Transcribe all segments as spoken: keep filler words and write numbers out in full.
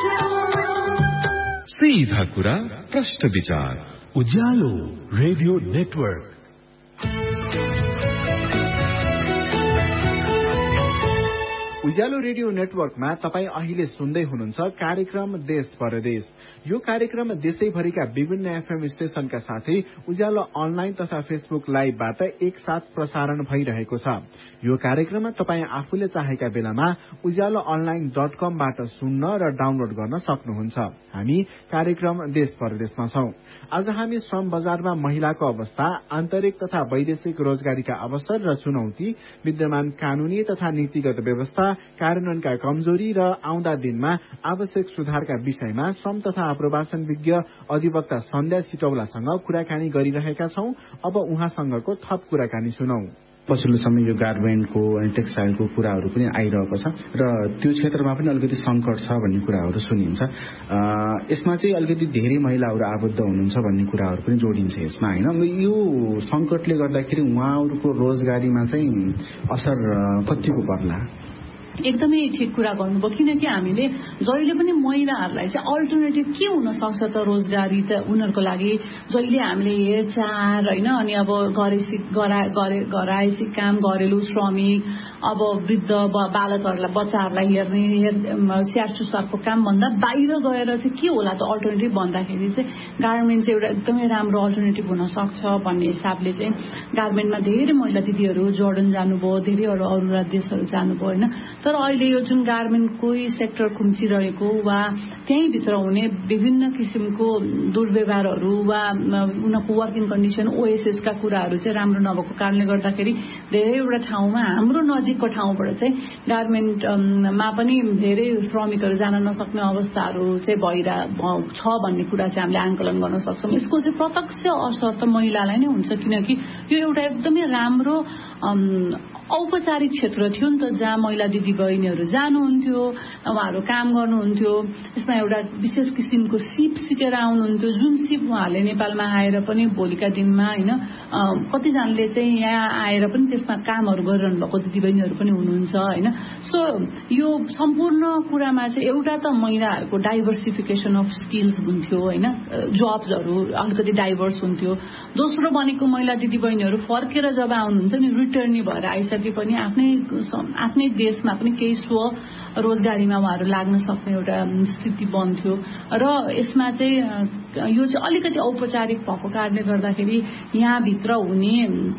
सीधा कुरा प्रश्न विचार उज्यालो रेडियो नेटवर्क। उज्यालो रेडियो नेटवर्कमा तपाईँ अहिले सुन्दै हुनुहुन्छ कार्यक्रम देश परदेश। यो कार्यक्रम देशैभरिका विभिन्न एफएम स्टेशनका साथै उज्यालो अनलाइन तथा फेसबुक लाइभबाट एकसाथ प्रसारण भइरहेको छ। यो कार्यक्रम तपाईँ आफूले चाहेका बेलामा उज्यालो अनलाइन डट कमबाट सुन्न र डाउनलोड गर्न सक्नुहुन्छ। हामी कार्यक्रम देश परदेशमा छौं। आज हामी श्रम बजारमा महिलाको अवस्था, आन्तरिक तथा वैदेशिक रोजगारीका अवसर र चुनौती, विद्यमान कानूनी तथा नीतिगत व्यवस्था, कार्यान्वयनका कमजोरी र आउँदा दिनमा आवश्यक सुधारका विषयमा श्रम तथा आप्रवासन विज्ञ अधिवक्ता सन्ध्या सिटौलासँग कुराकानी गरिरहेका छौं। अब उहाँसँगको थप कुराकानी सुनौ। पछिल्लो समय यो गार्मेन्टको अनि टेक्सटाइलको कुराहरू पनि आइरहेको छ र त्यो क्षेत्रमा पनि अलिकति संकट छ भन्ने कुराहरू सुनिन्छ। यसमा चाहिँ अलिकति धेरै महिलाहरू आबद्ध हुनुहुन्छ भन्ने कुराहरू पनि जोडिन्छ यसमा, होइन? यो संकटले गर्दाखेरि उहाँहरूको रोजगारीमा चाहिँ असर कतिको पर्ला? एकदमै ठिक कुरा गर्नुभयो, किनकि हामीले जहिले पनि महिलाहरूलाई चाहिँ अल्टरनेटिभ के हुन सक्छ त रोजगारी त उनीहरूको लागि जहिले हामीले हेरचाह होइन, अनि अब घरेसी घरायसी काम, घरेलु श्रमिक, अब वृद्ध बालकहरूलाई बच्चाहरूलाई हेर्ने स्याहार सुसारको काम भन्दा बाहिर गएर चाहिँ के होला त अल्टरनेटिभ भन्दाखेरि चाहिँ गार्मेन्ट चाहिँ एउटा एकदमै राम्रो अल्टरनेटिभ हुन सक्छ भन्ने हिसाबले चाहिँ गार्मेन्टमा धेरै महिला दिदीहरू जोर्डन जानुभयो, धेरै अरू अरू देशहरू जानुभयो होइन। तर अहिले यो जुन गार्मेन्टकै सेक्टर खुम्चिरहेको वा त्यहीँभित्र हुने विभिन्न किसिमको दुर्व्यवहारहरू वा उनीहरूको वर्किङ कन्डिसन, ओएसएसका कुराहरू चाहिँ राम्रो नभएको कारणले गर्दाखेरि धेरैवटा ठाउँमा हाम्रो नजिकको ठाउँबाट चाहिँ गार्मेन्टमा पनि धेरै श्रमिकहरू जान नसक्ने अवस्थाहरू चाहिँ भइरह छ भन्ने कुरा चाहिँ हामीले आकलन गर्न सक्छौँ। यसको चाहिँ प्रत्यक्ष असर त महिलालाई नै हुन्छ, किनकि यो एउटा एकदमै राम्रो औपचारिक क्षेत्र थियो नि त, जहाँ महिला दिदी बहिनीहरू जानुहुन्थ्यो, उहाँहरू काम गर्नुहुन्थ्यो। यसमा एउटा विशेष किसिमको सिप सिकेर आउनुहुन्थ्यो, जुन सिप उहाँहरूले नेपालमा आएर पनि भोलिका दिनमा होइन कतिजनाले चाहिँ यहाँ आएर पनि त्यसमा कामहरू गरिरहनु भएको दिदीबहिनीहरू पनि हुनुहुन्छ होइन। सो यो सम्पूर्ण कुरामा चाहिँ एउटा त महिलाहरूको डाइभर्सिफिकेसन अफ स्किल्स हुन्थ्यो होइन, जब्सहरू अलिकति डाइभर्स हुन्थ्यो। दोस्रो भनेको महिला दिदीबहिनीहरू फर्केर जब आउनुहुन्छ नि, रिटर्नी भएर आइसके पनि आफ्नै आफ्नै देशमा पनि केही स्व रोजगारीमा उहाँहरू लाग्न सक्ने एउटा स्थिति बन्थ्यो। र यसमा चाहिँ यो चाहिँ अलिकति औपचारिक भएको कारणले गर्दाखेरि यहाँभित्र हुने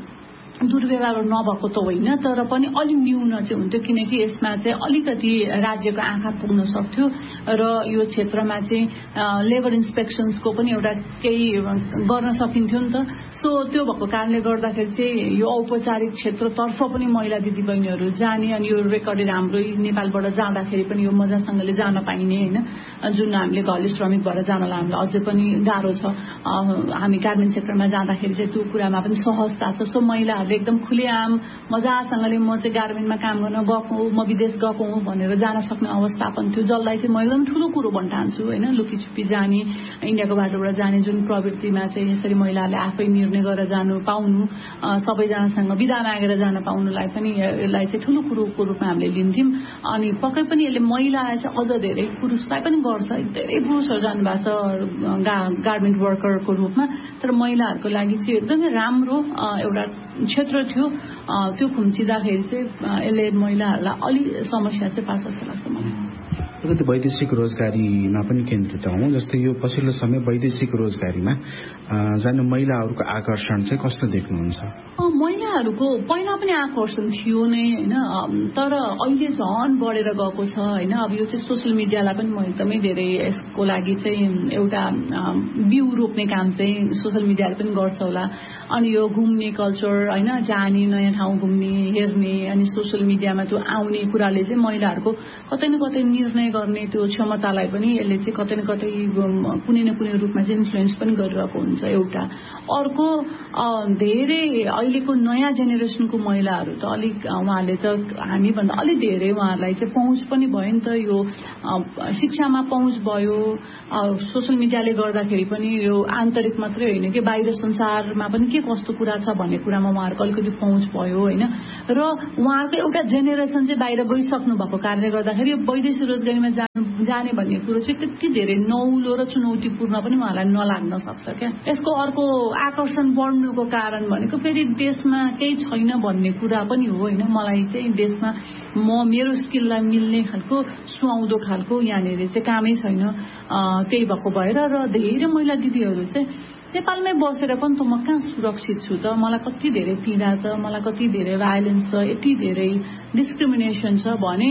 दुर्व्यवहार नभएको त होइन, तर पनि अलिक न्यून चाहिँ हुन्थ्यो, किनकि यसमा चाहिँ अलिकति राज्यको आँखा पुग्न सक्थ्यो र यो क्षेत्रमा चाहिँ लेबर इन्सपेक्सन्सको पनि एउटा केही गर्न सकिन्थ्यो नि त। सो त्यो भएको कारणले गर्दाखेरि चाहिँ यो औपचारिक क्षेत्रतर्फ पनि महिला दिदीबहिनीहरू जाने, अनि यो रेकर्डेड हाम्रो नेपालबाट जाँदाखेरि पनि यो मजासँगले जान पाइने होइन, जुन हामीले घरेलु श्रमिक भएर जानलाई हामीलाई अझै पनि गाह्रो छ। हामी गार्मेन्ट सेक्टरमा जाँदाखेरि चाहिँ त्यो कुरामा पनि सहजता छ। सो महिला एकदम खुलेआम मजासँगले म चाहिँ गार्मेन्टमा काम गर्न गएको हो, म विदेश गएको हुँ भनेर जान सक्ने अवस्थापन थियो, जसलाई चाहिँ म एकदम ठुलो कुरो भन्न चाहन्छु होइन। लुकीछुपी जाने, इन्डियाको बाटोबाट जाने जुन प्रवृत्तिमा चाहिँ यसरी महिलाहरूले आफै निर्णय गरेर जानु पाउनु, सबैजनासँग विदा मागेर जान पाउनुलाई पनि यसलाई चाहिँ ठुलो कुरोको रूपमा हामीले लिन्थ्यौँ। अनि पक्कै पनि यसले महिलालाई चाहिँ अझ धेरै पुरुषलाई पनि गर्छ, धेरै पुरुषहरू जानुभएको छ गार्मेन्ट वर्करको रूपमा, तर महिलाहरूको लागि चाहिँ एकदमै राम्रो एउटा क्षेत्र थियो। त्यो खुम्चिँदाखेरि चाहिँ यसले महिलाहरूलाई अलि समस्या चाहिँ पार्छ जस्तो लाग्छ मलाई। अलिकति वैदेशिक रोजगारीमा पनि केन्द्रित हौँ, जस्तै यो पछिल्लो समय वैदेशिक रोजगारीमा जानु महिलाहरूको आकर्षण चाहिँ कस्तो देख्नुहुन्छ? महिलाहरूको पहिला पनि आकर्षण थियो नै होइन, तर अहिले झन् बढेर गएको छ होइन। अब यो चाहिँ सोसियल मिडियालाई पनि म एकदमै धेरै यसको लागि चाहिँ एउटा बिउ रोप्ने काम चाहिँ सोसियल मिडियाले पनि गर्छ होला। अनि यो घुम्ने कल्चर होइन, जाने नयाँ ठाउँ घुम्ने हेर्ने, अनि सोसियल मिडियामा त्यो आउने कुराले चाहिँ महिलाहरूको कतै न कतै निर्णय गर्ने त्यो क्षमतालाई पनि यसले चाहिँ कतै न कतै कुनै न कुनै रूपमा चाहिँ इन्फ्लुएन्स पनि गरिरहेको हुन्छ एउटा। अर्को धेरै अहिलेको नयाँ जेनेरेसनको महिलाहरू त अलिक उहाँहरूले त हामीभन्दा अलिक धेरै उहाँहरूलाई चाहिँ पहुँच पनि भयो नि त, यो शिक्षामा पहुँच भयो, सोसियल मिडियाले गर्दाखेरि पनि यो आन्तरिक मात्रै होइन कि बाहिर संसारमा पनि के कस्तो कुरा छ भन्ने कुरामा उहाँहरूको अलिकति पहुँच भयो होइन। र उहाँहरूको एउटा जेनेरेसन चाहिँ बाहिर गइसक्नु भएको कारणले गर्दाखेरि यो वैदेशिक रोजगारीमा रोजगारीमा जाने भन्ने कुरो चाहिँ त्यति धेरै नौलो र चुनौतीपूर्ण पनि उहाँलाई नलाग्न सक्छ क्या। यसको अर्को आकर्षण बढ्नुको कारण भनेको फेरि देशमा केही छैन भन्ने कुरा पनि हो होइन। मलाई चाहिँ देशमा म मेरो स्किललाई मिल्ने खालको सुहाउँदो खालको यहाँनिर चाहिँ कामै छैन। त्यही भएको भएर र धेरै महिला दिदीहरू चाहिँ नेपालमै बसेर पनि त म कहाँ सुरक्षित छु त, मलाई कति धेरै पीडा छ, मलाई कति धेरै भाइलेन्स छ, यति धेरै डिस्क्रिमिनेसन छ भने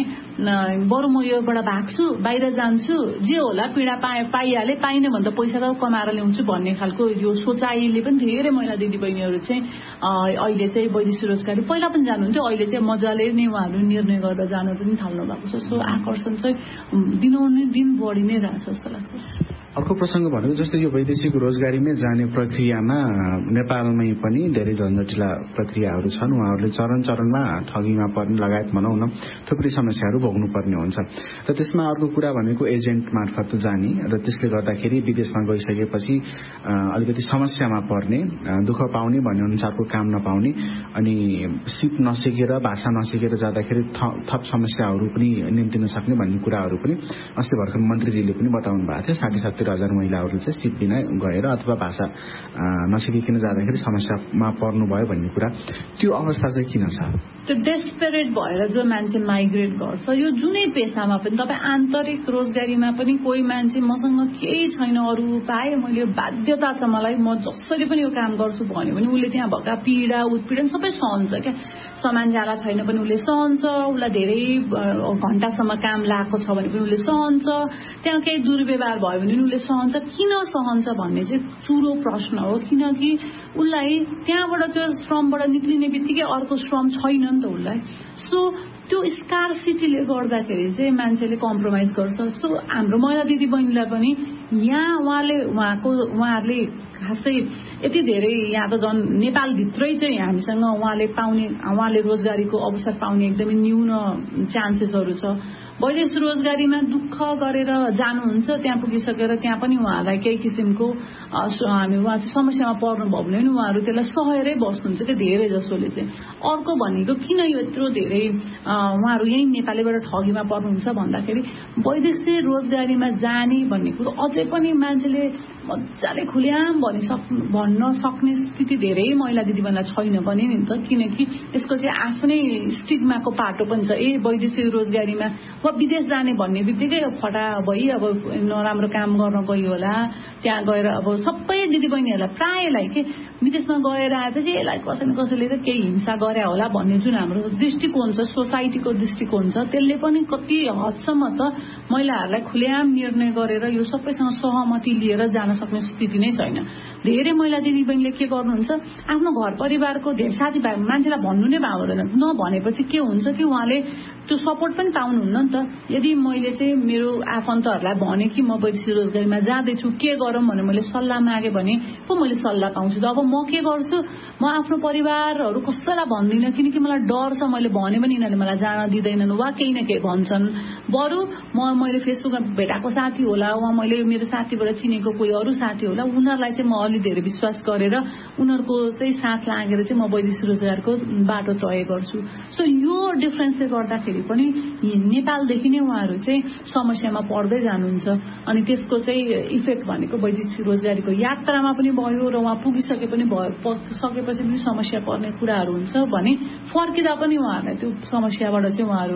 बरु म योबाट भाग्छु, बाहिर जान्छु, जे होला पीडा पाए पाइहाले, पाइनँ भने त पैसा त कमाएर ल्याउँछु भन्ने खालको यो सोचाइले पनि धेरै महिला दिदीबहिनीहरू चाहिँ अहिले चाहिँ वैदेशिक रोजगारी पहिला पनि जानुहुन्थ्यो, अहिले चाहिँ मजाले नै उहाँहरू निर्णय गरेर जानु पनि थाल्नु भएको छ। सो आकर्षण चाहिँ दिनहुँ दिन बढी नै रहेछ जस्तो लाग्छ। अर्को प्रसङ्ग भनेको जस्तो यो वैदेशिक रोजगारीमै जाने प्रक्रियामा नेपालमै पनि धेरै झन्झटिला प्रक्रियाहरू छन्। उहाँहरूले चरण चरणमा ठगीमा पर्ने लगायत भनौँ न थुप्रै समस्याहरू भोग्नुपर्ने हुन्छ र त्यसमा अर्को कुरा भनेको एजेन्ट मार्फत जाने र त्यसले गर्दाखेरि विदेशमा गइसकेपछि अलिकति समस्यामा पर्ने, दुःख पाउने, भन्ने अनुसारको काम नपाउने, अनि सिप नसिकेर भाषा नसिकेर जाँदाखेरि थप समस्याहरू पनि निम्तिन सक्ने भन्ने कुराहरू पनि अस्ति भर्खर मन्त्रीजीले पनि बताउनु भएको थियो। साठी सत्तर हजार महिलाहरू चाहिँ सिप बिना गएर अथवा भाषा नसिकिकन जाँदाखेरि समस्यामा पर्नुभयो भन्ने कुरा, त्यो अवस्था चाहिँ किन छ? त्यो डेस्परेट भएर जो मान्छे माइग्रेट गर्छ, यो जुनै पेसामा पनि तपाईँ आन्तरिक रोजगारीमा पनि कोही मान्छे मसँग केही छैन, अरू पाए मैले बाध्यता छ मलाई, म जसरी पनि यो काम गर्छु भन्यो भने उसले त्यहाँ भएका पीडा उत्पीडन सबै सहन्छ क्या। सामान ज्यादा छैन पनि उसले सहन्छ, उसलाई धेरै घण्टासम्म काम लागेको छ भने पनि उसले सहन्छ, त्यहाँ केही दुर्व्यवहार भयो भने उसले सहन्छ। किन सहन्छ भन्ने चाहिँ चुरो प्रश्न हो, किनकि उसलाई त्यहाँबाट त्यो श्रमबाट निक्लिने बित्तिकै अर्को श्रम छैन नि त उसलाई। सो त्यो स्कार्सिटीले गर्दाखेरि चाहिँ मान्छेले कम्प्रोमाइज गर्छ। सो हाम्रो महिला दिदी बहिनीलाई पनि यहाँ उहाँले उहाँको उहाँहरूले खासै यति धेरै यहाँ त झन् नेपालभित्रै चाहिँ हामीसँग उहाँले पाउने उहाँले रोजगारीको अवसर पाउने एकदमै न्यून चान्सेसहरू छ। वैदेशिक रोजगारीमा दुःख गरेर जानुहुन्छ, त्यहाँ पुगिसकेर त्यहाँ पनि उहाँलाई केही किसिमको हामी उहाँ चाहिँ समस्यामा पर्नुभयो भने पनि उहाँहरू त्यसलाई सहेरै बस्नुहुन्छ क्या धेरै जसोले चाहिँ। अर्को भनेको किन यो यत्रो धेरै उहाँहरू यहीँ नेपालीबाट ठगीमा पर्नुहुन्छ भन्दाखेरि वैदेशिक रोजगारीमा जाने भन्ने कुरो अझै पनि मान्छेले मजाले खुल्याम भनि सक्नु भन्न सक्ने स्थिति धेरै महिला दिदीबहिनीलाई छैन पनि नि त, किनकि यसको चाहिँ आफ्नै स्टिग्माको पाटो पनि छ। ए वैदेशिक रोजगारीमा वा विदेश जाने भन्ने बित्तिकै फटा भई अब नराम्रो काम गर्न गयो होला, त्यहाँ गएर अब सबै दिदीबहिनीहरूलाई प्रायलाई के विदेशमा गएर आएपछि यसलाई कसै न कसैले त केही हिंसा गरे होला भन्ने जुन हाम्रो दृष्टिकोण छ, सोसाइटीको दृष्टिकोण छ, त्यसले पनि कति हदसम्म त महिलाहरूलाई खुल्याम निर्णय गरेर यो सबैसँग सहमति लिएर जान सक्ने स्थिति नै छैन। धेरै महिला दिदीबहिनीले के गर्नुहुन्छ, आफ्नो घर परिवारको धेरै साथीभाइ मान्छेलाई भन्नु नै पाउँदैन, नभनेपछि के हुन्छ कि उहाँले त्यो सपोर्ट पनि पाउनुहुन्न नि त। यदि मैले चाहिँ मेरो आफन्तहरूलाई भने कि म वैदेशिक रोजगारीमा जाँदैछु के गरौँ भने मैले सल्लाह मागेँ भने पो मैले सल्लाह पाउँछु। त अब म के गर्छु, म आफ्नो परिवारहरू कसैलाई भन्दिनँ, किनकि मलाई डर छ, मैले भने पनि यिनीहरूले मलाई जान दिँदैनन् वा केही न केही भन्छन्। बरु म मैले फेसबुकमा भेटाएको साथी होला वा मैले मेरो साथीबाट चिनेको कोही अरू साथी होला, उनीहरूलाई चाहिँ म अलि धेरै विश्वास गरेर उनीहरूको चाहिँ साथ लागेर चाहिँ म वैदेशिक रोजगारको बाटो तय गर्छु। सो यो डिफरेन्सले गर्दाखेरि पनि नेपालदेखि नै उहाँहरू चाहिँ समस्यामा पर्दै जानुहुन्छ। अनि त्यसको चाहिँ इफेक्ट भनेको वैदेशिक रोजगारीको यात्रामा पनि भयो र उहाँ पुगिसके पनि भयो सकेपछि पनि समस्या पर्ने कुराहरू हुन्छ भने फर्किँदा पनि उहाँहरूलाई त्यो समस्याबाट चाहिँ उहाँहरू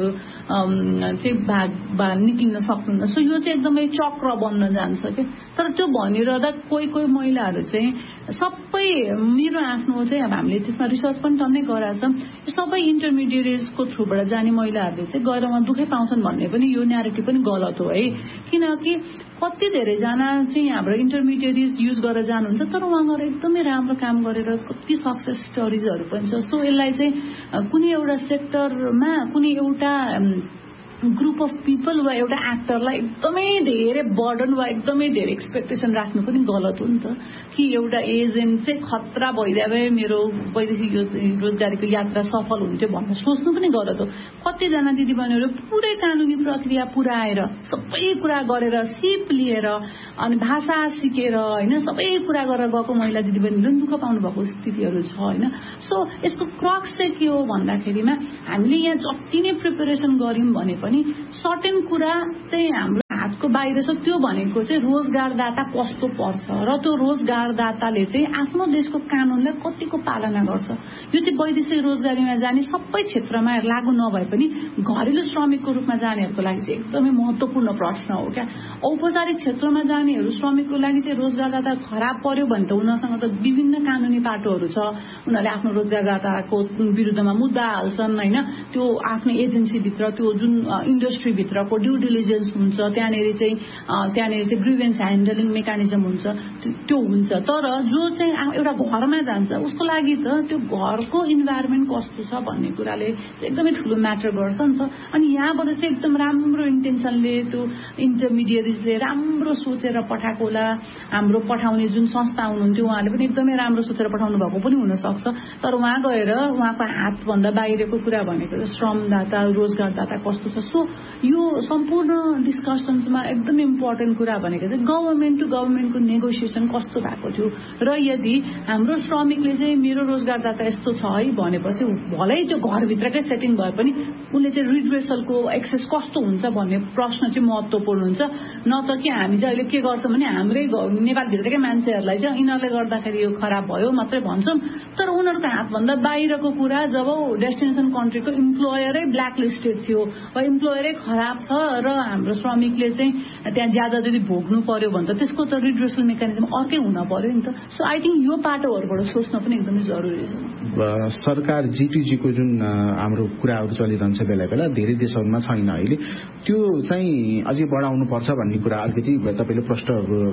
चाहिँ भाग भा निक्लिन सक्नुहुन्न। सो यो चाहिँ एकदमै चक्र बन्न जान्छ क्या। तर त्यो भनिरहँदा कोही कोही महिलाहरू चाहिँ सबै मेरो आफ्नो चाहिँ अब हामीले त्यसमा रिसर्च पनि टन्नै गराएको छ, सबै इन्टरमिडिएट्सको थ्रुबाट जाने महिलाहरूले चाहिँ गएर उहाँ दुःखै पाउँछन् भन्ने पनि यो न्यारेटिभ पनि गलत हो है। किनकि कति धेरैजना चाहिँ हाम्रो इन्टरमिडिएट्स युज गरेर जानुहुन्छ तर उहाँ गएर एकदमै राम्रो काम गरेर कति सक्सेस स्टोरिजहरू पनि छ। सो यसलाई चाहिँ कुनै एउटा सेक्टरमा कुनै एउटा ग्रुप अफ पिपल वा एउटा एक्टरलाई एकदमै धेरै बर्डन वा एकदमै धेरै एक्सपेक्टेसन राख्नु पनि गलत हो नि त, कि एउटा एजेन्ट चाहिँ खतरा भइदिए भए मेरो वैदेशिक रोजगारीको यात्रा सफल हुन्थ्यो भनेर सोच्नु पनि गलत हो। कतिजना दिदीबहिनीहरू पुरै कानुनी प्रक्रिया पुऱ्याएर सबै कुरा गरेर सिप लिएर अनि भाषा सिकेर होइन सबै कुरा गरेर गएको महिला दिदीबहिनीहरू दुःख पाउनु भएको स्थितिहरू छ होइन। सो यसको क्रक्स चाहिँ के हो भन्दाखेरिमा हामीले यहाँ जति नै प्रिपेरेसन गऱ्यौँ भने पनि सर्टेन कुरा चाहिँ हाम्रो हातको बाहिर छ। त्यो भनेको चाहिँ रोजगारदाता कस्तो पर्छ र त्यो रोजगारदाताले चाहिँ आफ्नो देशको कानूनलाई कतिको पालना गर्छ। यो चाहिँ वैदेशिक रोजगारीमा जाने सबै क्षेत्रमा लागू नभए पनि घरेलु श्रमिकको रूपमा जानेहरूको लागि चाहिँ एकदमै महत्त्वपूर्ण प्रश्न हो क्या। औपचारिक क्षेत्रमा जानेहरू श्रमिकको लागि चाहिँ रोजगारदाता खराब पर्यो भने त उनीहरूसँग त विभिन्न कानूनी पाटोहरू छ। उनीहरूले आफ्नो रोजगारदाताको विरुद्धमा मुद्दा हाल्छन् होइन। त्यो आफ्नो एजेन्सीभित्र त्यो जुन इन्डस्ट्रीभित्रको ड्यू डिलिजेन्स हुन्छ, त्यहाँनिर चाहिँ त्यहाँनिर चाहिँ ग्रिभेन्स ह्यान्डलिङ मेकानिजम हुन्छ, त्यो हुन्छ। तर जो चाहिँ एउटा घरमा जान्छ उसको लागि त त्यो घरको इन्भाइरोमेन्ट कस्तो छ भन्ने कुराले एकदमै ठुलो म्याटर गर्छ नि त। अनि यहाँबाट चाहिँ एकदम राम्रो इन्टेन्सनले त्यो इन्टरमिडिएरिजले राम्रो सोचेर पठाएको होला। हाम्रो पठाउने जुन संस्था हुनुहुन्थ्यो उहाँले पनि एकदमै राम्रो सोचेर पठाउनु भएको पनि हुनसक्छ। तर उहाँ गएर उहाँको हातभन्दा बाहिरको कुरा भनेको श्रमदाता रोजगारदाता कस्तो छ। सो यो सम्पूर्ण डिस्कसन्समा एकदमै इम्पोर्टेन्ट कुरा भनेको चाहिँ गभर्मेन्ट टु गभर्मेन्टको नेगोसिएसन कस्तो भएको थियो र यदि हाम्रो श्रमिकले चाहिँ मेरो रोजगारदाता यस्तो छ है भनेपछि भलै त्यो घरभित्रकै सेटिङ भए पनि उसले चाहिँ रिड्रेसलको एक्सेस कस्तो हुन्छ भन्ने प्रश्न चाहिँ महत्त्वपूर्ण हुन्छ। न त कि हामी चाहिँ अहिले के गर्छौँ भने हाम्रै नेपालभित्रकै मान्छेहरूलाई चाहिँ यिनीहरूले गर्दाखेरि यो खराब भयो मात्रै भन्छौँ। तर उनीहरूको हातभन्दा बाहिरको कुरा जब डेस्टिनेसन कन्ट्रीको इम्प्लोयरै ब्ल्याक लिस्टेड थियो वा इम्प्लोयरै खराब छ र हाम्रो श्रमिकले चाहिँ त्यहाँ ज्यादा जति भोग्नु पर्यो भने त त्यसको त रिड्रेसल मेकानिजम अर्कै हुन पर्यो नि त। सो आई थिङ्क यो पाटोहरूबाट सोच्न पनि एकदमै जरुरी छ। सरकार जिटिजीको जुन हाम्रो कुराहरू चलिरहन्छ बेला बेला धेरै देशहरूमा छैन अहिले, त्यो चाहिँ अझै बढाउनु पर्छ भन्ने कुरा अलिकति तपाईँले प्रश्न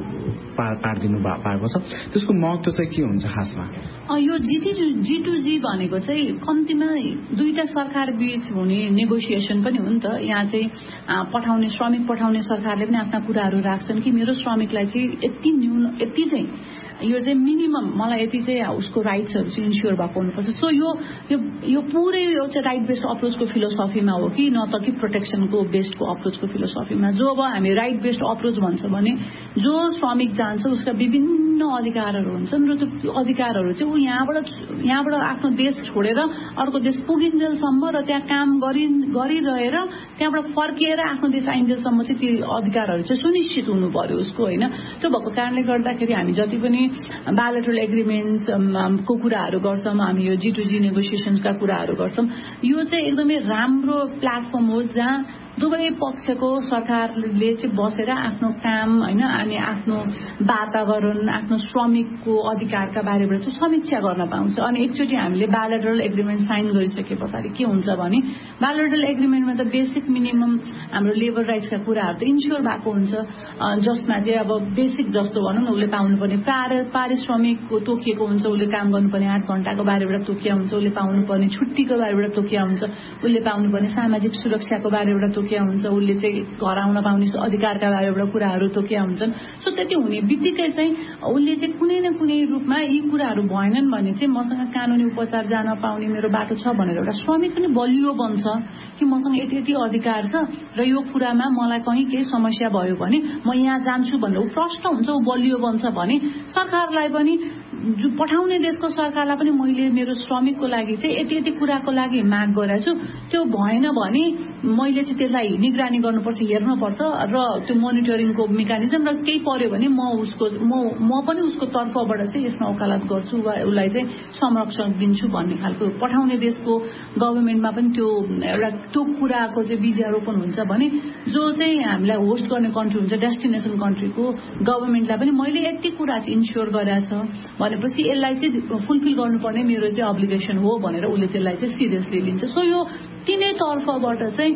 पारिदिनु भएको छ। त्यसको महत्त्व चाहिँ के हुन्छ खासमा? यो जिटिजी जी टू जी भनेको चाहिँ कम्तीमा दुईटा सरकार बीच हुने नेगोसिएसन पनि हो नि त। यहाँ चाहिँ पठाउने श्रमिक पठाउने सरकारले पनि आफ्ना कुराहरू राख्छन् कि मेरो श्रमिकलाई चाहिँ यति न्यून यति चाहिँ यो चाहिँ मिनिमम मलाई यति चाहिँ उसको राइट्सहरू चाहिँ इन्स्योर भएको हुनुपर्छ। सो यो यो पुरै यो चाहिँ राइट बेस्ड अप्रोचको फिलोसफीमा हो कि न त कि प्रोटेक्सनको बेस्डको अप्रोचको फिलोसफीमा। जो अब हामी राइट बेस्ड अप्रोच भन्छ भने जो श्रमिक जान्छ उसका विभिन्न अधिकारहरू हुन्छन् र त्यो अधिकारहरू चाहिँ ऊ यहाँबाट यहाँबाट आफ्नो देश छोडेर अर्को देश पुगिन्जेलसम्म र त्यहाँ काम गरि गरिरहेर त्यहाँबाट फर्किएर आफ्नो देश आइन्जेलसम्म चाहिँ ती अधिकारहरू चाहिँ सुनिश्चित हुनु पर्यो उसको होइन। त्यो भएको कारणले गर्दाखेरि हामी जति पनि बायलेटरल एग्रिमेन्ट्स को कुराहरू गर्छौँ, हामी यो जी टू जी नेगोसिएसन्सका कुराहरू गर्छौँ, यो चाहिँ एकदमै राम्रो प्लेटफर्म हो जहाँ दुवै पक्षको सरकारले चाहिँ बसेर आफ्नो काम होइन अनि आफ्नो वातावरण आफ्नो श्रमिकको अधिकारका बारेबाट चाहिँ समीक्षा गर्न पाउँछ। अनि एकचोटि हामीले बायलेटरल एग्रिमेन्ट साइन गरिसके पछाडि के हुन्छ भने बायलेटरल एग्रिमेन्टमा त बेसिक मिनिमम हाम्रो लेबर राइट्सका कुराहरू त इन्स्योर भएको हुन्छ, जसमा चाहिँ अब बेसिक जस्तो भनौँ न उसले पाउनुपर्ने पारिश्रमिकको तोकिएको हुन्छ, उसले काम गर्नुपर्ने आठ घण्टाको बारेबाट तोकिया हुन्छ, उसले पाउनुपर्ने छुट्टीको बारेबाट तोकिया हुन्छ, उसले पाउनुपर्ने सामाजिक सुरक्षाको बारेबाट तोकिया हुन्छ, उसले चाहिँ घर आउन पाउने अधिकारका बारेबाट कुराहरू तोकिया हुन्छन्। सो त्यति हुने बित्तिकै चाहिँ उसले चाहिँ कुनै न कुनै रूपमा यी कुराहरू भएनन् भने चाहिँ मसँग कानुनी उपचार जान पाउने मेरो बाटो छ भनेर एउटा श्रमिक पनि बलियो बन्छ कि मसँग यति यति अधिकार छ र यो कुरामा मलाई कहीँ केही समस्या भयो भने म यहाँ जान्छु भनेर ऊ प्रश्न हुन्छ, ऊ बलियो बन्छ भने सरकारलाई पनि पठाउने देशको सरकारलाई पनि मैले मेरो श्रमिकको लागि चाहिँ यति यति कुराको लागि माग गरेको छु, त्यो भएन भने मैले चाहिँ त्यसलाई निगरानी गर्नुपर्छ, हेर्नुपर्छ र त्यो मोनिटरिङको मेकानिजम र केही पर्यो भने म उसको म म पनि उसको तर्फबाट चाहिँ यसमा वकालत गर्छु वा उसलाई चाहिँ संरक्षण दिन्छु भन्ने खालको पठाउने देशको गभर्मेन्टमा पनि त्यो एउटा त्यो कुराको चाहिँ बीजारोपण हुन्छ भने जो चाहिँ हामीलाई होस्ट गर्ने कन्ट्री हुन्छ डेस्टिनेसन कन्ट्रीको गभर्मेन्टलाई पनि मैले यति कुरा चाहिँ इन्स्योर गरेछ भनेपछि यसलाई चाहिँ फुलफिल गर्नुपर्ने मेरो चाहिँ अब्लिगेसन हो भनेर उसले त्यसलाई चाहिँ सिरियसली लिन्छ। सो यो तिनै तर्फबाट चाहिँ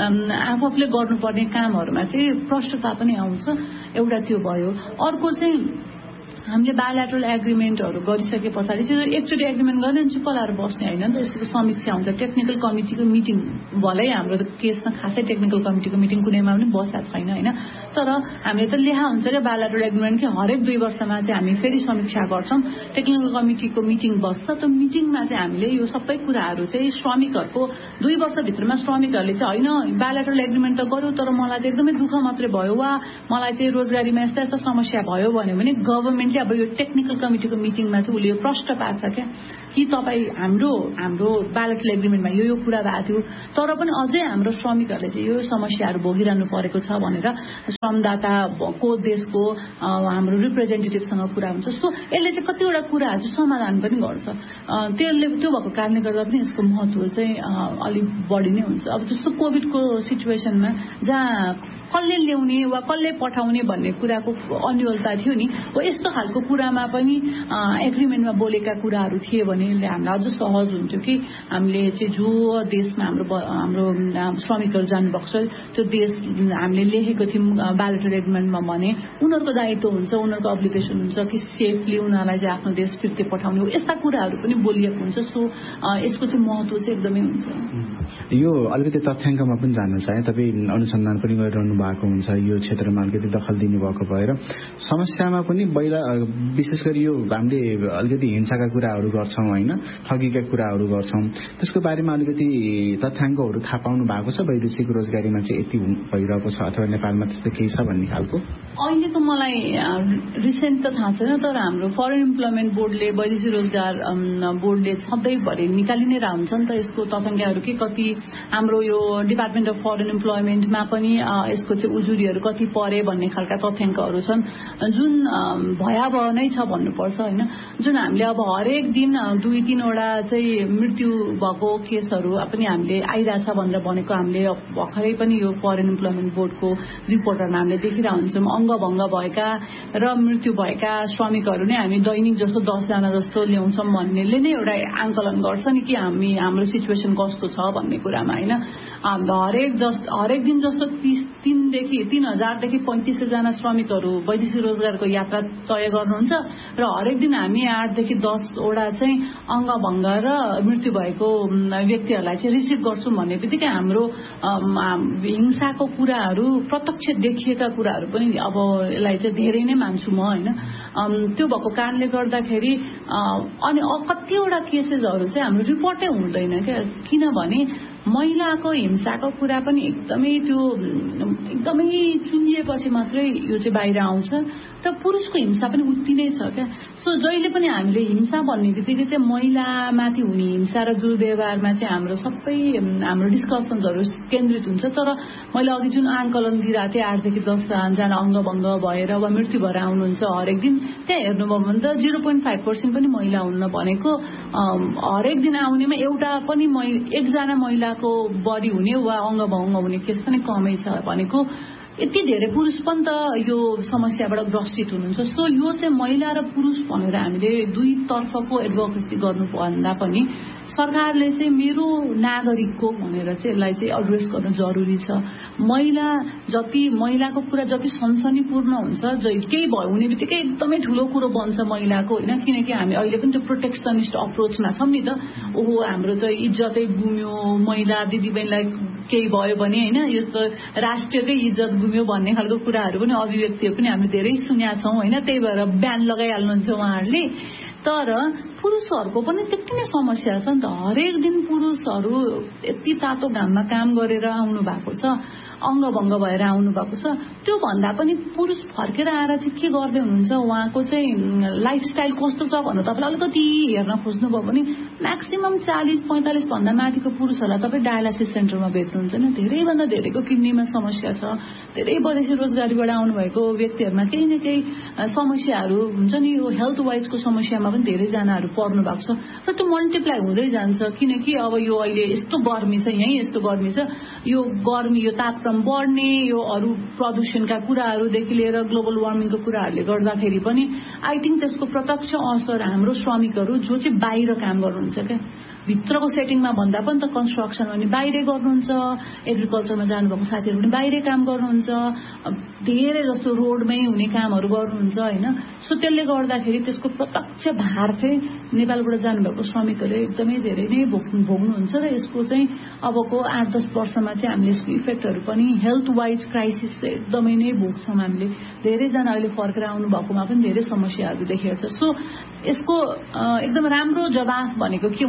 आफूले गर्नुपर्ने कामहरूमा चाहिँ प्रष्टता पनि आउँछ। एउटा त्यो भयो। अर्को चाहिँ हामीले बायलेटरल एग्रिमेन्टहरू गरिसके पछाडि चाहिँ एकचोटि एग्रिमेन्ट गर्ने चुप्प लाएर बस्ने होइन नि त, यसको समीक्षा हुन्छ। टेक्निकल कमिटीको मिटिङ भलै हाम्रो केसमा खासै टेक्निकल कमिटीको मिटिङ कुनैमा पनि बसेको छैन होइन, तर हामीले त लेखा हुन्छ क्या बायलेटरल एग्रिमेन्ट कि हरेक दुई वर्षमा चाहिँ हामी फेरि समीक्षा गर्छौँ, टेक्निकल कमिटीको मिटिङ बस्छ। त्यो मिटिङमा चाहिँ हामीले यो सबै कुराहरू चाहिँ श्रमिकहरूको दुई वर्षभित्रमा श्रमिकहरूले चाहिँ होइन बायलेटरल एग्रिमेन्ट त गर्यो तर मलाई चाहिँ एकदमै दुःख मात्रै भयो वा मलाई चाहिँ रोजगारीमा यस्ता यस्ता समस्या भयो भन्यो भने गभर्मेन्ट रिसेन्टली अब यो टेक्निकल कमिटीको मिटिङमा चाहिँ उसले यो प्रश्न पाएको छ क्या कि तपाईँ हाम्रो हाम्रो ब्यालेट एग्रिमेन्टमा यो यो कुरा भएको थियो तर पनि अझै हाम्रो श्रमिकहरूले चाहिँ यो समस्याहरू भोगिरहनु परेको छ भनेर श्रमदाताको देशको हाम्रो रिप्रेजेन्टेटिभसँग कुरा हुन्छ। सो यसले चाहिँ कतिवटा कुराहरू चाहिँ समाधान पनि गर्छ। त्यसले त्यो भएको कारणले गर्दा पनि यसको महत्त्व चाहिँ अलिक बढी नै हुन्छ। अब जस्तो कोभिडको सिचुएसनमा जहाँ कसले ल्याउने वा कसले पठाउने भन्ने कुराको अन्यलता थियो नि, हो यस्तो खालको कुरामा पनि एग्रिमेन्टमा बोलेका कुराहरू थिए भने हामीलाई अझ सहज हुन्थ्यो कि हामीले चाहिँ जो देशमा हाम्रो हाम्रो श्रमिकहरू जानुभएको छ त्यो देश हामीले लेखेको थियौँ ब्यालेट एग्रिमेन्टमा भने उनीहरूको दायित्व हुन्छ, उनीहरूको अब्लिगेसन हुन्छ कि सेफली उनीहरूलाई चाहिँ आफ्नो देश फिर्ती पठाउने हो, यस्ता कुराहरू पनि बोलिएको हुन्छ। सो यसको चाहिँ महत्त्व चाहिँ एकदमै हुन्छ। यो अलिकति तथ्याङ्कमा पनि जान्न चाहे, तपाईँ अनुसन्धान पनि गरिरहनु भएको हुन्छ यो क्षेत्रमा, अलिकति दखल दिनुभएको भएर समस्यामा पनि पहिला विशेष गरी यो हामीले अलिकति हिंसाका कुराहरू गर्छौँ होइन, ठगीका कुराहरू गर्छौँ, त्यसको बारेमा अलिकति तथ्याङ्कहरू थाहा पाउनु भएको छ वैदेशिक रोजगारीमा चाहिँ यति भइरहेको छ अथवा नेपालमा त्यस्तो केही छ भन्ने खालको? अहिले त मलाई रिसेन्ट त थाहा छैन, तर हाम्रो फरेन इम्प्लोइमेन्ट बोर्डले वैदेशिक रोजगार बोर्डले सधैँभरि निकालि नै रहन्छ नि त यसको तथ्याङ्कहरू कि कति हाम्रो यो डिपार्टमेन्ट अफ फरेन इम्प्लोइमेन्टमा पनि यसको चाहिँ उजुरीहरू कति परे भन्ने खालका तथ्याङ्कहरू छन् जुन भयावह नै छ भन्नुपर्छ होइन। जुन हामीले अब हरेक दिन दुई तीनवटा चाहिँ मृत्यु भएको केसहरू पनि हामीले आइरहेछ भनेर भनेको हामीले भर्खरै पनि यो फरेन इम्प्लोइमेन्ट बोर्डको रिपोर्टरमा हामीले देखिरहेको हुन्छौँ। अङ्गभङ्ग भएका र मृत्यु भएका श्रमिकहरू नै हामी दैनिक जस्तो दसजना जस्तो ल्याउँछौँ भन्नेले नै एउटा आङ्कलन गर्छ नि कि हामी हाम्रो सिचुएसन कस्तो छ भन्ने कुरामा होइन। हरेक जस हरेक दिन जस्तो तिस तीनदेखि तीन हजारदेखि पैँतिस हजारजना श्रमिकहरू वैदेशिक रोजगारको यात्रा तय गर्नुहुन्छ र हरेक दिन हामी आठदेखि दसवटा चाहिँ अङ्गभङ्ग र मृत्यु भएको व्यक्तिहरूलाई चाहिँ रिसिभ गर्छौँ भन्ने बित्तिकै हाम्रो हिंसाको कुराहरू प्रत्यक्ष देखिएका कुराहरू पनि अब यसलाई चाहिँ धेरै नै मान्छु म होइन। त्यो भएको कारणले गर्दाखेरि अनि कतिवटा केसेसहरू चाहिँ हाम्रो रिपोर्टै हुँदैन क्या, किनभने महिलाको हिंसाको कुरा पनि एकदमै त्यो एकदमै चुनिएपछि मात्रै यो चाहिँ बाहिर आउँछ र पुरुषको हिंसा पनि उति नै छ क्या। सो जहिले पनि हामीले हिंसा भन्ने बित्तिकै चाहिँ महिलामाथि हुने हिंसा र दुर्व्यवहारमा चाहिँ हाम्रो सबै हाम्रो डिस्कसन्सहरू केन्द्रित हुन्छ। तर मैले अघि जुन आङ्कलन दिइरहेको थिएँ आठदेखि दसजना अङ्गभङ्ग भएर वा मृत्यु भएर आउनुहुन्छ हरेक दिन, त्यहाँ हेर्नुभयो भने त जिरो पोइन्ट फाइभ पर्सेन्ट पनि महिला हुन्न भनेको हरेक दिन आउनेमा एउटा पनि एकजना महिला को बढी हुने वा अङ्गभङ्ग हुने केस पनि कमै छ भनेको यति धेरै पुरुष पनि त यो समस्याबाट ग्रसित हुनुहुन्छ। सो यो चाहिँ महिला र पुरुष भनेर हामीले दुई तर्फको एडभोकेसी गर्नुभन्दा पनि सरकारले चाहिँ मेरो नागरिकको भनेर चाहिँ यसलाई चाहिँ एड्रेस गर्नु जरुरी छ। महिला जति महिलाको कुरा जति सनसनीपूर्ण हुन्छ केही भयो हुने बित्तिकै एकदमै ठुलो कुरो बन्छ महिलाको होइन, किनकि हामी अहिले पनि त्यो प्रोटेक्सनिस्ट अप्रोचमा छौँ नि त। ओहो हाम्रो चाहिँ इज्जतै गुम्यो, महिला दिदीबहिनीलाई केही भयो भने होइन यस्तो राष्ट्रियकै इज्जत गुम्यो भन्ने खालको कुराहरू पनि अभिव्यक्तिहरू पनि हामीले धेरै सुनेका छौँ होइन। त्यही भएर ब्यान लगाइहाल्नुहुन्छ उहाँहरूले। तर पुरुषहरूको पनि त्यति नै समस्या छ नि त। हरेक दिन पुरुषहरू यति तातो घाममा काम गरेर आउनु भएको छ, अङ्गभङ्ग भएर आउनु भएको छ। त्यो भन्दा पनि पुरुष फर्केर आएर चाहिँ के गर्दै हुनुहुन्छ, उहाँको चाहिँ लाइफस्टाइल कस्तो छ भनेर तपाईँले अलिकति हेर्न खोज्नुभयो भने म्याक्सिमम चालिस पैँतालिस भन्दा माथिको पुरुषहरूलाई तपाईँ डायलासिस सेन्टरमा भेट्नुहुन्छ नि। धेरैभन्दा धेरैको किडनीमा समस्या छ, धेरै वैदेशिक रोजगारीबाट आउनुभएको व्यक्तिहरूमा केही न केही समस्याहरू हुन्छ नि। यो हेल्थ वाइजको समस्यामा पनि धेरैजनाहरू पर्नु भएको छ र त्यो मल्टिप्लाई हुँदै जान्छ, किनकि अब यो अहिले यस्तो गर्मी छ, यहीँ यस्तो गर्मी छ, यो गर्मी यो तापक्रम बढ्ने यो अरू प्रदूषणका कुराहरूदेखि लिएर ग्लोबल वार्मिङको कुराहरूले गर्दाखेरि पनि आई थिङ्क त्यसको प्रत्यक्ष असर हाम्रो श्रमिकहरू जो चाहिँ बाहिर काम गर्नुहुन्छ क्या, भित्रको सेटिङमा भन्दा पनि त कन्स्ट्रक्सनमा पनि बाहिरै गर्नुहुन्छ, एग्रिकल्चरमा जानुभएको साथीहरू पनि बाहिरै काम गर्नुहुन्छ, धेरै जस्तो रोडमै हुने कामहरू गर्नुहुन्छ होइन। सो त्यसले गर्दाखेरि त्यसको प्रत्यक्ष भार चाहिँ नेपालबाट जानुभएको श्रमिकहरूले एकदमै धेरै नै भोग्नु भोग्नुहुन्छ र यसको चाहिँ अबको आठ दस वर्षमा चाहिँ हामीले यसको इफेक्टहरू पनि हेल्थ वाइज क्राइसिस चाहिँ एकदमै नै भोग्छौँ हामीले। धेरैजना अहिले फर्केर आउनु भएकोमा पनि धेरै समस्याहरू देखिएको छ। सो यसको एकदम राम्रो जवाफ भनेको के हुन्छ, तपाईँको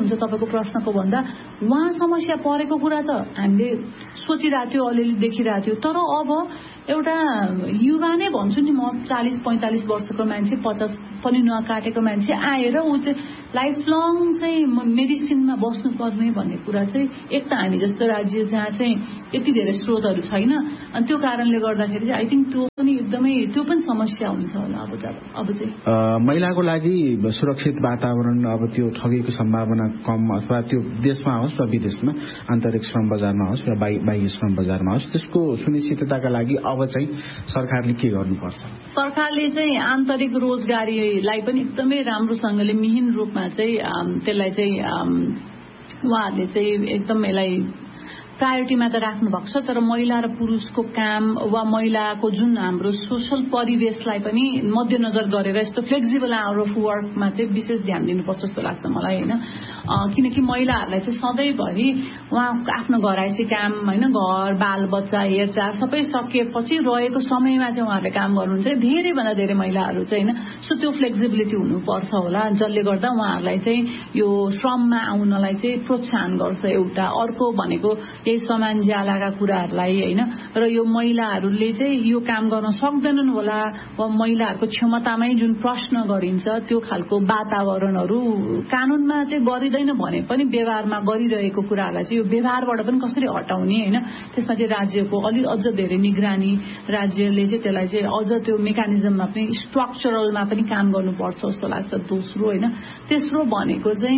तपाईँको प्रश्नको भन्दा उहाँ समस्या परेको कुरा त हामीले सोचिरहेको थियो, अलिअलि देखिरहेको थियो। तर अब एउटा युवा नै भन्छु नि म, चालिस पैँतालिस वर्षको मान्छे, पचास पनि नकाटेको मान्छे आएर ऊ चाहिँ लाइफ लङ चाहिँ मेडिसिनमा बस्नुपर्ने भन्ने कुरा चाहिँ एक त हामी जस्तो राज्य जहाँ चाहिँ यति धेरै स्रोतहरू छैन, अनि त्यो कारणले गर्दाखेरि चाहिँ आई थिङ्क त्यो पनि एकदमै त्यो पनि समस्या हुन्छ होला। अब त अब चाहिँ महिलाको लागि सुरक्षित वातावरण, अब त्यो ठगीको सम्भावना कम, अथवा त्यो देशमा होस् वा विदेशमा, आन्तरिक श्रम बजारमा होस् या बाह्य श्रम बजारमा होस्, त्यसको सुनिश्चितताका लागि अब चाहिँ सरकारले के गर्नुपर्छ? सरकारले चाहिँ आन्तरिक रोजगारीलाई पनि एकदमै राम्रोसँगले मिहिन रूपमा चाहिँ त्यसलाई चाहिँ उहाँहरूले चाहिँ एकदम यसलाई प्रायोरिटीमा त राख्नु भएको छ। तर महिला र पुरुषको काम वा महिलाको जुन हाम्रो सोसल परिवेशलाई पनि मध्यनजर गरेर यस्तो फ्लेक्सिबल आवर अफ वर्कमा चाहिँ विशेष ध्यान दिनुपर्छ जस्तो लाग्छ मलाई, होइन? किनकि महिलाहरूलाई चाहिँ सधैँभरि उहाँ आफ्नो घरायसी काम, होइन, घर बाल बच्चा हेरचाह सबै सकिएपछि रहेको समयमा चाहिँ उहाँहरूले काम गर्नुहुन्छ धेरैभन्दा धेरै महिलाहरू चाहिँ, होइन? सो त्यो फ्लेक्सिबिलिटी हुनुपर्छ होला, जसले गर्दा उहाँहरूलाई चाहिँ यो श्रममा आउनलाई चाहिँ प्रोत्साहन गर्छ एउटा। अर्को भनेको यही समान ज्यालाका कुराहरूलाई, होइन? र यो महिलाहरूले चाहिँ यो काम गर्न सक्दैनन् होला वा महिलाहरूको क्षमतामै जुन प्रश्न गरिन्छ त्यो खालको वातावरणहरू कानूनमा चाहिँ गरिँदैन भने पनि व्यवहारमा गरिरहेको कुराहरूलाई चाहिँ यो व्यवहारबाट पनि कसरी हटाउने, होइन? त्यसमा चाहिँ राज्यको अलि अझ धेरै निगरानी, राज्यले चाहिँ त्यसलाई चाहिँ अझ त्यो मेकानिजममा पनि स्ट्रक्चरलमा पनि काम गर्नुपर्छ जस्तो लाग्छ। दोस्रो, होइन, तेस्रो भनेको चाहिँ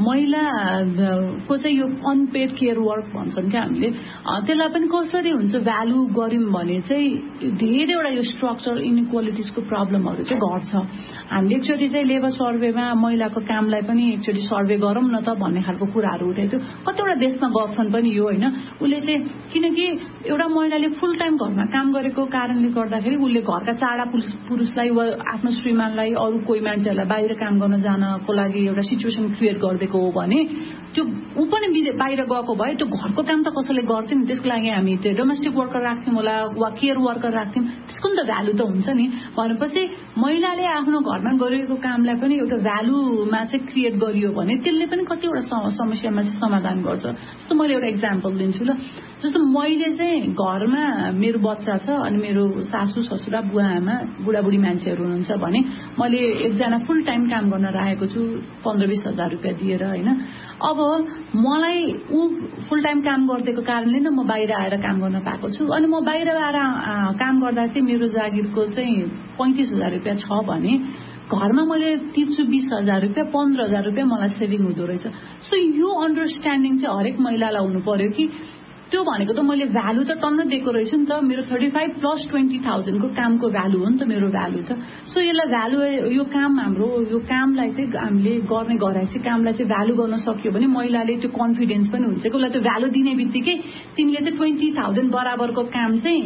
महिलाको चाहिँ यो अनपेड केयर वर्क भन्छन् क्या हामीले, त्यसलाई पनि कसरी हुन्छ भ्यालु गर्यौँ भने चाहिँ धेरैवटा यो स्ट्रक्चर इनइक्वालिटिजको प्रब्लमहरू चाहिँ घट्छ। हामीले एकचोटि चाहिँ लेबर सर्वेमा महिलाको कामलाई पनि एकचोटि सर्वे गरौँ न त भन्ने खालको कुराहरू उठाएको थियो। कतिवटा देशमा गर्छन् पनि यो, होइन? उसले चाहिँ किनकि एउटा महिलाले फुल टाइम घरमा काम गरेको कारणले गर्दाखेरि उसले घरका चारवटा पुरुषलाई वा आफ्नो श्रीमानलाई अरू कोही मान्छेहरूलाई बाहिर काम गर्न जानको लागि एउटा सिचुएसन क्रिएट गरिदिएको हो भने त्यो ऊ पनि बाहिर गएको भए त्यो घरको काम त कसैले गर्थ्यो नि, त्यसको लागि हामी त्यो डोमेस्टिक वर्कर राख्थ्यौँ होला वा केयर वर्कर राख्थ्यौँ, त्यसको नि त भ्यालु त हुन्छ नि। भनेपछि महिलाले आफ्नो घरमा गरेको कामलाई पनि एउटा भ्यालुमा चाहिँ क्रिएट गरियो भने त्यसले पनि कतिवटा समस्यामा चाहिँ समाधान गर्छ। जस्तो मैले एउटा इक्जाम्पल दिन्छु ल। जस्तो मैले चाहिँ घरमा मेरो बच्चा छ अनि मेरो सासू ससुरा बुवा आमा बुढाबुढी मान्छेहरू हुनुहुन्छ भने मैले एकजना फुल टाइम काम गर्न राखेको छु पन्ध्र बिस हजार रुपियाँ दिएर, होइन? अब मलाई ऊ फुल टाइम काम गरिदिएको कारणले नै म बाहिर आएर काम गर्न पाएको छु। अनि म बाहिर आएर काम गर्दा चाहिँ मेरो जागिरको चाहिँ पैँतिस हजार रुपियाँ छ भने घरमा मैले तिर्छु बिस हजार रुपियाँ, पन्ध्र हजार रुपियाँ मलाई सेभिङ हुँदो रहेछ। सो यो अन्डरस्ट्यान्डिङ चाहिँ हरेक महिलालाई हुनु पर्यो कि त्यो भनेको त मैले भ्यालु त टन्न दिएको रहेछु नि त, मेरो थर्टी फाइभ प्लस ट्वेन्टी थाउजन्डको कामको भ्यालु हो नि त मेरो भ्यालु त। सो यसलाई भ्यालु यो काम हाम्रो यो कामलाई चाहिँ हामीले गर्ने घरायसी कामलाई चाहिँ भ्यालु गर्न सक्यो भने महिलाले त्यो कन्फिडेन्स पनि हुन्छ कि उसलाई त्यो भ्यालु दिने बित्तिकै तिमीले चाहिँ ट्वेन्टी थाउजन्ड बराबरको काम चाहिँ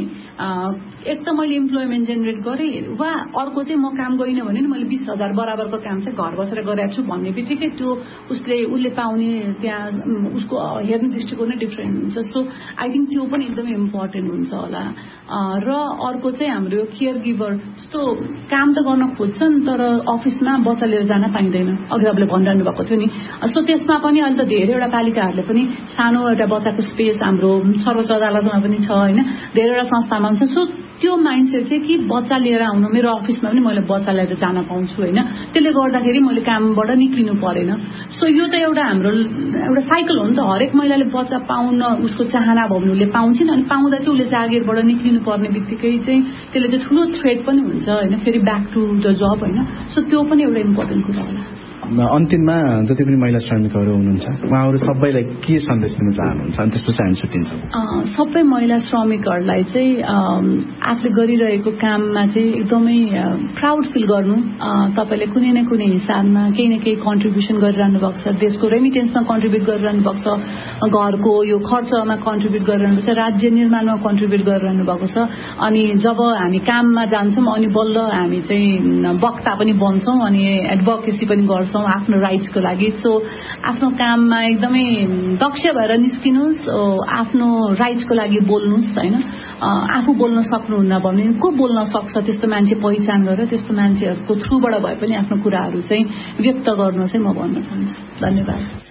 एक त मैले इम्प्लोइमेन्ट जेनेरेट गरेँ वा अर्को चाहिँ म काम गरिनँ भने नि मैले बिस हजार बराबरको काम चाहिँ घर बसेर गरेको छु भन्ने बित्तिकै त्यो उसले उसले पाउने त्यहाँ उसको हेर्ने दृष्टिकोण नै डिफ्रेन्ट हुन्छ। सो आई थिङ्क त्यो पनि एकदमै इम्पोर्टेन्ट हुन्छ होला। र अर्को चाहिँ हाम्रो केयर गिभर जस्तो काम त गर्न खोज्छन् तर अफिसमा बच्चा लिएर जान पाइँदैन, अघि तपाईँले भनिरहनु भएको थियो नि। सो त्यसमा पनि अहिले त धेरैवटा पालिकाहरूले पनि सानो एउटा बच्चाको स्पेस हाम्रो सर्वोच्च अदालतमा पनि छ, होइन? धेरैवटा संस्थामा हुन्छ। सो त्यो माइन्डसेट चाहिँ कि बच्चा लिएर आउनु, मेरो अफिसमा पनि मैले बच्चा लिएर जान पाउँछु, होइन? त्यसले गर्दाखेरि मैले कामबाट निक्लिनु परेन। सो यो त एउटा हाम्रो एउटा साइकल हो नि त, हरेक महिलाले बच्चा पाउन उसको चाहना भयो भने उसले पाउँछन्, अनि पाउँदा चाहिँ उसले जागिरबाट निक्लिनु पर्ने बित्तिकै चाहिँ त्यसले चाहिँ ठुलो थ्रेट पनि हुन्छ, होइन? फेरि ब्याक टु द जब, होइन? सो त्यो पनि एउटा इम्पोर्टेन्ट कुरा होला। अन्तिममा जति पनि महिला श्रमिकहरू हुनुहुन्छ उहाँहरू सबैलाई के सन्देश दिन चाहनुहुन्छ अनि त्यसपछि हामी छुट्टिन्छौँ? सबै महिला श्रमिकहरूलाई चाहिँ आफूले गरिरहेको काममा चाहिँ एकदमै प्राउड फिल गर्नु। तपाईँले कुनै न कुनै हिसाबमा केही न केही कन्ट्रिब्युसन गरिरहनु भएको छ, देशको रेमिटेन्समा कन्ट्रिब्युट गरिरहनु भएको छ, घरको यो खर्चमा कन्ट्रिब्युट गरिरहनु भएको छ, राज्य निर्माणमा कन्ट्रिब्युट गरिरहनु भएको छ। अनि जब हामी काममा जान्छौँ अनि बल्ल हामी चाहिँ वक्ता पनि बन्छौँ अनि एडभोकेसी पनि गर्छौँ आफ्नो राइट्सको लागि। सो आफ्नो काममा एकदमै दक्ष भएर निस्किनुहोस्, आफ्नो राइट्सको लागि बोल्नुहोस्, होइन? आफू बोल्न सक्नुहुन्न भने को बोल्न सक्छ त्यस्तो मान्छे पहिचान गरेर त्यस्तो मान्छेहरूको थ्रुबाट भए पनि आफ्नो कुराहरू चाहिँ व्यक्त गर्न चाहिँ म भन्न चाहन्छु। धन्यवाद।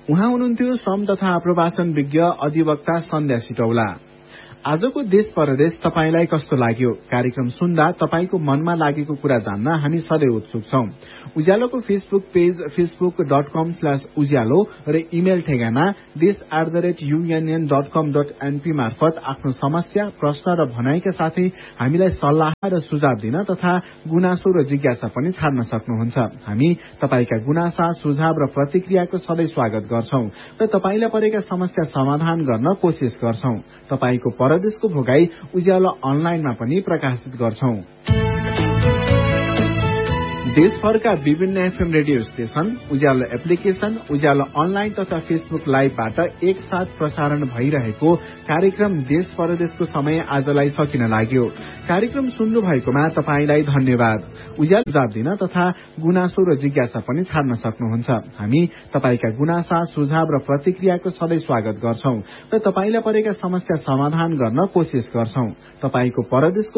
उहाँ हुनुहुन्थ्यो श्रम तथा आप्रवासन विज्ञ अधिवक्ता सन्ध्या सिटौला। आजको देश परदेश तपाईलाई कस्तो लाग्यो? कार्यक्रम सुन्दा तपाईको मनमा लागेको कुरा जान्न हामी सधैँ उत्सुक छौं। उज्यालोको Facebook page Facebook dot com slash उज्यालो र इमेल ठेगाना देश at the rate युएनएन dot com dot NP मार्फत आफ्नो समस्या, प्रश्न र भनाइका साथै हामीलाई सल्लाह र सुझाव दिन तथा गुनासो र जिज्ञासा पनि छाड्न सक्नुहुन्छ। हामी तपाईका गुनासा, सुझाव र प्रतिक्रियाको सधैँ स्वागत गर्छौं र तपाईलाई परेका समस्या समाधान गर्न कोशिश गर्छौं। तपाईको परदेशको भोगाई उज्यालो अनलाइनमा पनि प्रकाशित गर्छौं। देशभरका विभिन्न एफएम रेडियो स्टेशन, उज्यालो एप्लिकेशन, उज्यालो अनलाइन तथा फेसबुक लाइभबाट एकसाथ प्रसारण भइरहेको कार्यक्रम देश परदेशको समय आजलाई सकिन लाग्यो। कार्यक्रम सुन्नु भएकोमा तपाईलाई धन्यवाद। उज्यालो जवाब दिन तथा गुनासो र जिज्ञासा पनि छाड्न सक्नुहुन्छ। हामी तपाईका गुनासा, सुझाव र प्रतिक्रियाको सधैँ स्वागत गर्छौं र तपाईलाई परेका समस्या समाधान गर्न कोशिश गर्छौं। तपाईको परदेशको